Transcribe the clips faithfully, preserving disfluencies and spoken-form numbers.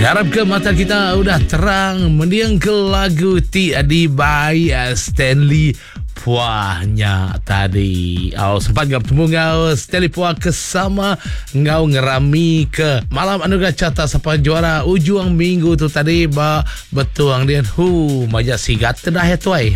Harap ke mata kita udah terang mendiang ke lagu ti adi by Stanley Puahnya tadi. Au sempat ngau bertemu ngau Stanley Puah kesama ngau ngerami ke malam anugerah carta siapa juara ujung minggu tu tadi ba betuang dia hu majak sigat dah ya tuai.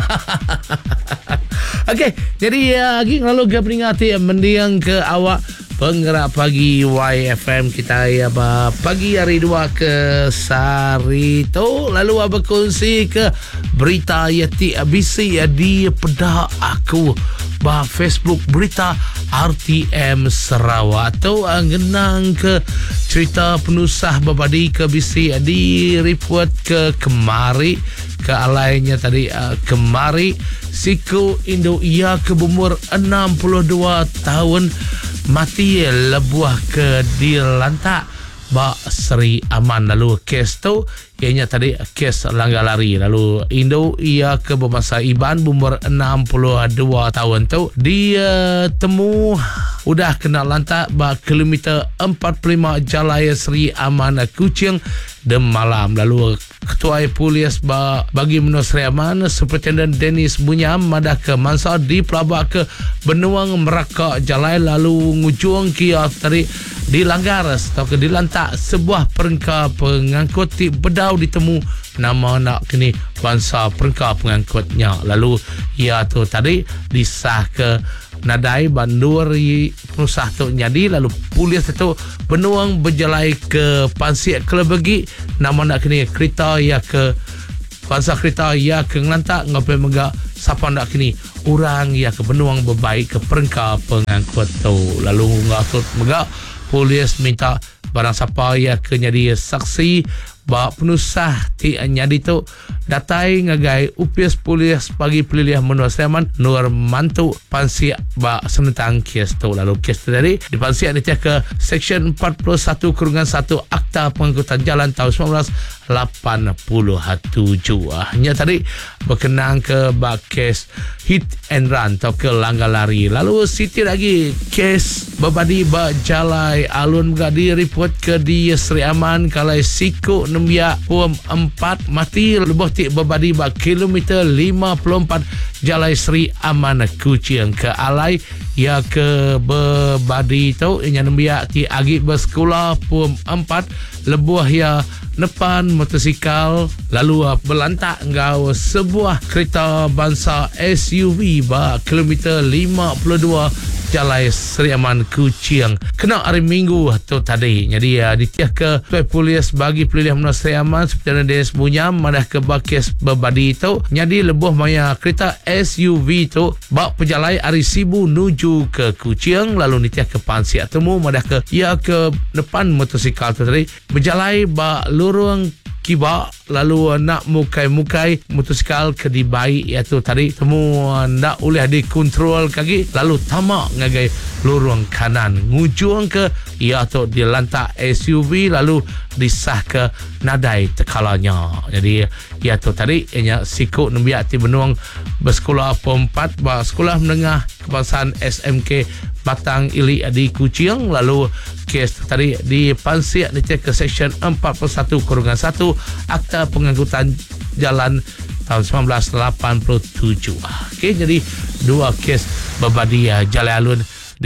Okey, jadi lagi lalu ke peringati mendiang ke awak penggerak pagi Y F M kita ya ba pagi hari dua ke sari tu lalu apa kongsi ke berita yati abisi ya di pedah aku ba Facebook berita R T M Sarawak tu ngenang ke cerita penusah babadi ke bisi di report ke kemari ke alainya tadi uh, kemari siku Indo ia ke umur enam puluh dua tahun mati lebuah ke dilantak ba Seri Aman. Lalu kes tu ianya tadi kes langgar lari. Lalu Indo ia ke bermasa Iban berumur enam puluh dua tahun tu dia temu udah kena lantak ba kilometer empat puluh lima Jalai Seri Aman Kuching de malam. Lalu Ketua Polis ba bagi Menua Seri Aman Superintendent Dennis Bunyam madah ke mansa di pelabak ke Benuang Merakak Jalai lalu ngujung kia tadi dilanggar atau ke dilantak sebuah perengka pengangkut ti bedau ditemu nama nak kini bangsa perengka pengangkutnya. Lalu ia tu tadi disah ke nadai banduri penusah tu jadi lalu polis itu Benuang berjalai ke Pansiak Kelebegi nama nak kini kereta ia ke bangsa kereta ia ke ngelantak ngapai megak siapa nak kini orang ia ke Benuang berbaik ke perengka pengangkut tu. Lalu ngatur megak polis minta barang siapa ia ke jadi saksi ba penusah ti nyadi tu datai ngagai upis polis bagi peliliah Menua Seri Aman Nur Mantu Pansiak ba senentang kes tu. Lalu kes tu tadi di Pansiak ni ke Seksyen empat puluh satu kurungan satu Akta Pengangkutan Jalan tahun sembilan belas lapan puluh tujuh. Hanya tadi berkenaan ke ba kes hit and run atau ke langgar lari. Lalu siti lagi kes babadi ba Jalai Alun gadi report ke di Seri Aman kalai siku nembia puam empat mati lebih tik babadi ba kilometer lima puluh empat Jalai Seri Aman Kuching ke alai ya ke babadi tu yang nembia ti agi bersekolah puam empat lebuah ya depan motosikal lalu uh, berlantak ngau sebuah kereta bangsa S U V ba kilometer lima puluh dua Jalai Seri Aman Kuching kena hari Minggu tu tadi. Jadi uh, ditiah ke Ketua Polis bagi peliliah Menua Seri Aman seperti Dennis Bunyam madah ke bakis berbadi tu jadi lebuh maya kereta S U V tu bak pejalai hari Sibu nuju ke Kuching lalu ditiah ke Pansiak temu madah ke ia ke depan motosikal tu tadi berjalai bak lorong kiba lalu nak mukai-mukai motosikal ke di baik iaitu tadi temu nak boleh dikontrol kaki lalu tamak ngagai lorong kanan ngujung ke ia tu dilantak S U V lalu disah ke nadai tekalanya. Jadi ia tu tadi ianya siku nembiak ti Benuang bersekolah empat ba sekolah menengah kebangsaan S M K Batang Ili di Kuching. Lalu kes tadi di Pansiak ni ke Seksyen empat puluh satu kurungan satu Akta Pengangkutan Jalan tahun sembilan belas lapan puluh tujuh. Okey, jadi dua kes berbadi Jalai Alun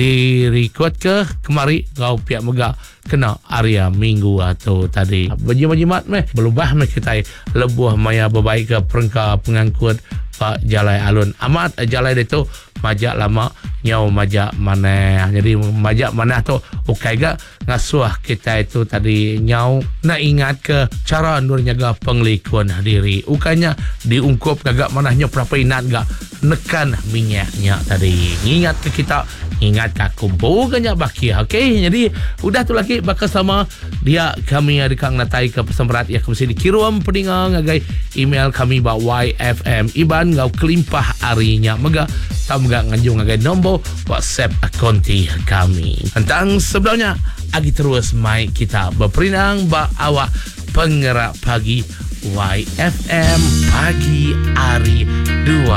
direkod ke kemari ngau pihak megak kena area minggu atau tadi berjimat-jimat meh berubah meh kita lebuh maya berbaik ke perengka pengangkut Pak Jalai Alun amat Jalai itu majak lama nyau majak mana. Jadi majak mana tu okey gak ngasuh kita itu tadi nyau nak ingat ke cara nur nyaga penglikuan diri ukanya diungkup gak manahnya berapa ingat gak nekan minyaknya tadi ingat ke kita ingat ke kumpul ganyak baki. Okey, jadi udah tu lagi bakal sama dia kami ada kang natai ke pesan berat ya kami dikirim pedingang ngagai email kami ba Y F M Iban ngau kelimpah arinya mega tam gak nganjung ngagai nombor WhatsApp akonti kami. Tentang sebelumnya agi terus mai kita berperinang ba awak penggerak pagi Y F M pagi hari dua.